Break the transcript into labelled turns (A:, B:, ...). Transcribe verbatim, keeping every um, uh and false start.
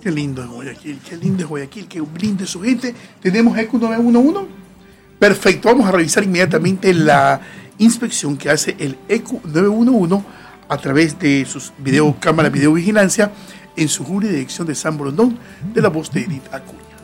A: Qué lindo es Guayaquil, qué lindo es Guayaquil, qué lindo es su gente. Tenemos E Q nueve uno uno. Perfecto, vamos a revisar inmediatamente la inspección que hace el E Q nueve uno uno a través de sus video, cámaras de videovigilancia en su jurisdicción de San Borondón, de la voz de Edith Acuña.